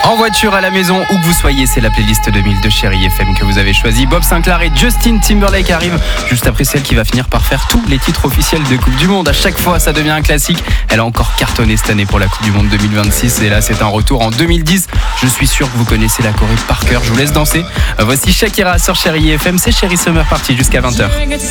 En voiture, à la maison, où que vous soyez, c'est la playlist 2000 de Chérie FM que vous avez choisi. Bob Sinclair et Justin Timberlake arrivent juste après celle qui va finir par faire tous les titres officiels de Coupe du Monde. À chaque fois, ça devient un classique. Elle a encore cartonné cette année pour la Coupe du Monde 2026 et là, c'est un retour en 2010. Je suis sûr que vous connaissez la choré par cœur. Je vous laisse danser. Voici Shakira sur Chérie FM. C'est Chérie Summer Party jusqu'à 20h.